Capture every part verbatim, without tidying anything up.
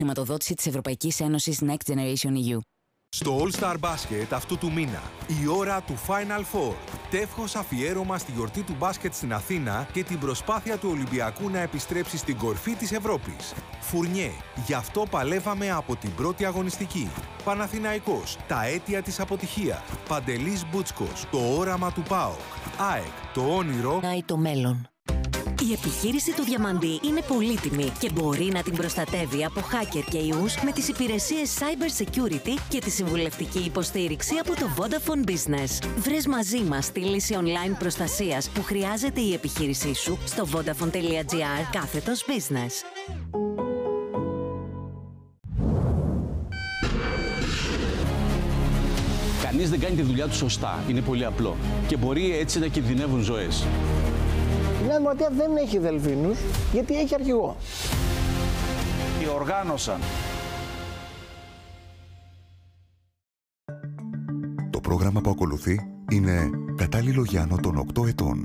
Χρηματοδότηση της Ευρωπαϊκής Ένωσης Next Generation ι γιου. Στο All-Star Basket αυτού του μήνα, η ώρα του Final Four. Τεύχος αφιέρωμα στη γιορτή του μπάσκετ στην Αθήνα και την προσπάθεια του Ολυμπιακού να επιστρέψει στην κορφή της Ευρώπης. Φουρνιέ, γι' αυτό παλεύαμε από την πρώτη αγωνιστική. Παναθηναϊκός, τα αίτια της αποτυχίας. Παντελής Μπούτσκος, το όραμα του ΠΑΟΚ. ΑΕΚ, το όνειρο. Νάει το μέλλον. Η επιχείρηση του Διαμαντή είναι πολύτιμη και μπορεί να την προστατεύει από hacker και ιούς με τις υπηρεσίες Cyber Security και τη συμβουλευτική υποστήριξη από το Vodafone Business. Βρες μαζί μας τη λύση online προστασίας που χρειάζεται η επιχείρησή σου στο vodafone.gr κάθετος business. Κανείς δεν κάνει τη δουλειά του σωστά. Είναι πολύ απλό. Και μπορεί έτσι να κινδυνεύουν ζωές. Η Νέα Δημοκρατία δεν έχει δελφίνους, γιατί έχει αρχηγό. Οι οργάνωσαν. Το πρόγραμμα που ακολουθεί είναι κατάλληλο για άνω των οκτώ ετών.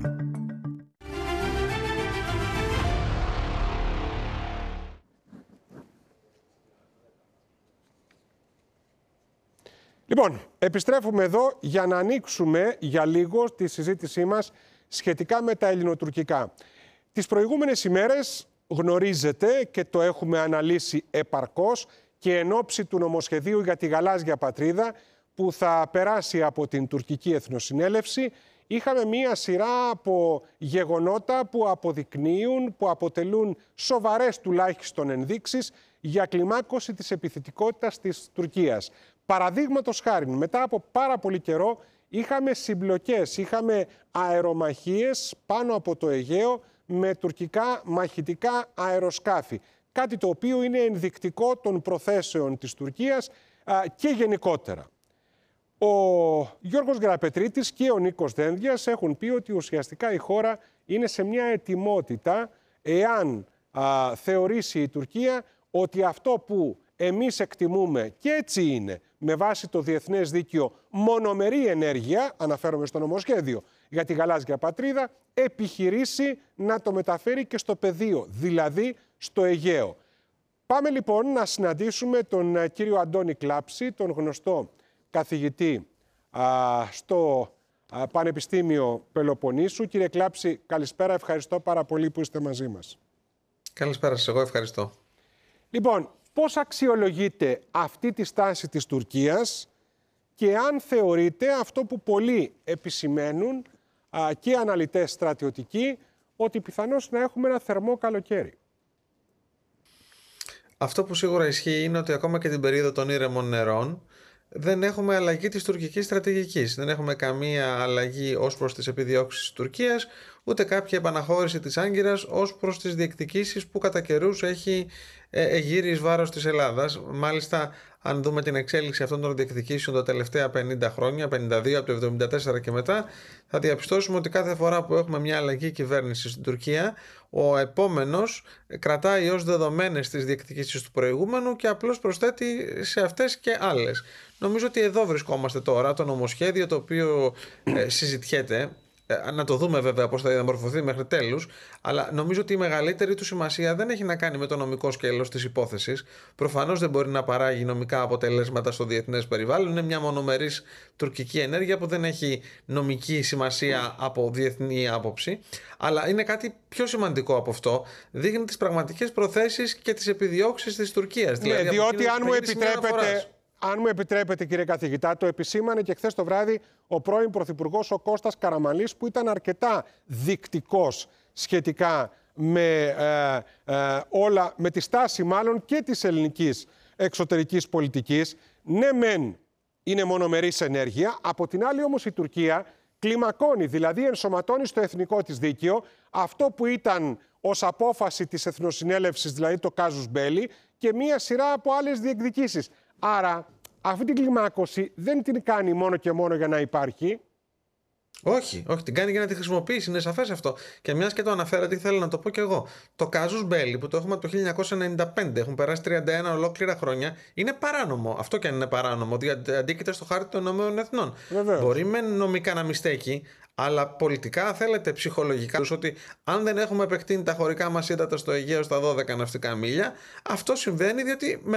Λοιπόν, επιστρέφουμε εδώ για να ανοίξουμε για λίγο τη συζήτησή μας σχετικά με τα ελληνοτουρκικά. Τις προηγούμενες ημέρες γνωρίζετε και το έχουμε αναλύσει επαρκώς και εν ώψη του νομοσχεδίου για τη γαλάζια πατρίδα που θα περάσει από την τουρκική εθνοσυνέλευση, είχαμε μία σειρά από γεγονότα που αποδεικνύουν, που αποτελούν σοβαρές τουλάχιστον ενδείξεις για κλιμάκωση της επιθετικότητας της Τουρκίας. Παραδείγματος χάριν, μετά από πάρα πολύ καιρό είχαμε συμπλοκές, είχαμε αερομαχίες πάνω από το Αιγαίο με τουρκικά μαχητικά αεροσκάφη. Κάτι το οποίο είναι ενδεικτικό των προθέσεων της Τουρκίας α, και γενικότερα. Ο Γιώργος Γεραπετρίτης και ο Νίκος Δένδιας έχουν πει ότι ουσιαστικά η χώρα είναι σε μια ετοιμότητα εάν α, θεωρήσει η Τουρκία ότι αυτό που εμείς εκτιμούμε, και έτσι είναι, με βάση το διεθνές δίκαιο, μονομερή ενέργεια, αναφέρομαι στο νομοσχέδιο για τη γαλάζια πατρίδα, επιχειρήσει να το μεταφέρει και στο πεδίο, δηλαδή στο Αιγαίο. Πάμε λοιπόν να συναντήσουμε τον κύριο Αντώνη Κλάψη, τον γνωστό καθηγητή α, στο α, Πανεπιστήμιο Πελοποννήσου. Κύριε Κλάψη, καλησπέρα, ευχαριστώ πάρα πολύ που είστε μαζί μας. Καλησπέρα σας, εγώ ευχαριστώ. Λοιπόν, πώς αξιολογείτε αυτή τη στάση της Τουρκίας και αν θεωρείτε αυτό που πολλοί επισημαίνουν α, και αναλυτές στρατιωτικοί, ότι πιθανώς να έχουμε ένα θερμό καλοκαίρι? Αυτό που σίγουρα ισχύει είναι ότι ακόμα και την περίοδο των ήρεμων νερών δεν έχουμε αλλαγή της τουρκικής στρατηγικής. Δεν έχουμε καμία αλλαγή ως προς τις επιδιώξεις της Τουρκίας, ούτε κάποια επαναχώρηση της Άγκυρας ως προς τις διεκδικήσεις που κατά καιρούς έχει εγείρει εις βάρος της Ελλάδας. Μάλιστα, αν δούμε την εξέλιξη αυτών των διεκδικήσεων τα τελευταία πενήντα χρόνια, πενήντα δύο από το εβδομήντα τέσσερα και μετά, θα διαπιστώσουμε ότι κάθε φορά που έχουμε μια αλλαγή κυβέρνηση στην Τουρκία, ο επόμενος κρατάει ως δεδομένες τις διεκδικήσεις του προηγούμενου και απλώς προσθέτει σε αυτές και άλλες. Νομίζω ότι εδώ βρισκόμαστε τώρα, το νομοσχέδιο το οποίο ε, συζητιέται. Να το δούμε βέβαια πώς θα διαμορφωθεί μέχρι τέλους, αλλά νομίζω ότι η μεγαλύτερη του σημασία δεν έχει να κάνει με το νομικό σκέλος της υπόθεσης. Προφανώς δεν μπορεί να παράγει νομικά αποτελέσματα στο διεθνές περιβάλλον. Είναι μια μονομερής τουρκική ενέργεια που δεν έχει νομική σημασία από διεθνή άποψη. Αλλά είναι κάτι πιο σημαντικό από αυτό. Δείχνει τις πραγματικές προθέσεις και τις επιδιώξεις της Τουρκίας. Ναι, δηλαδή, διότι αν μου επιτρέπετε... Αν μου επιτρέπετε, κύριε καθηγητά, το επισήμανε και χθες το βράδυ ο πρώην Πρωθυπουργός ο Κώστας Καραμανλής, που ήταν αρκετά δεικτικός σχετικά με, ε, ε, όλα, με τη στάση μάλλον και της ελληνικής εξωτερικής πολιτικής. Ναι, μεν είναι μονομερής ενέργεια, από την άλλη όμως η Τουρκία κλιμακώνει, δηλαδή ενσωματώνει στο εθνικό της δίκαιο αυτό που ήταν ως απόφαση της Εθνοσυνέλευσης, δηλαδή το κάζους μπέλι, και μία σειρά από άλλες διεκδικήσεις. Άρα αυτή την κλιμάκωση δεν την κάνει μόνο και μόνο για να υπάρχει. Όχι, όχι, την κάνει για να τη χρησιμοποιήσει, είναι σαφές αυτό. Και μιας και το αναφέρατε, ήθελα να το πω κι εγώ. Το casus belli που το έχουμε από το χίλια εννιακόσια ενενήντα πέντε, έχουν περάσει τριάντα ένα ολόκληρα χρόνια, είναι παράνομο. Αυτό κι αν είναι παράνομο, ότι αντίκειται στο χάρτη των Ηνωμένων Εθνών. Βεβαίως. Μπορεί με νομικά να μη στέκει, αλλά πολιτικά, θέλετε, ψυχολογικά, ότι αν δεν έχουμε επεκτείνει τα χωρικά μας ύδατα στο Αιγαίο στα δώδεκα ναυτικά μίλια, αυτό συμβαίνει διότι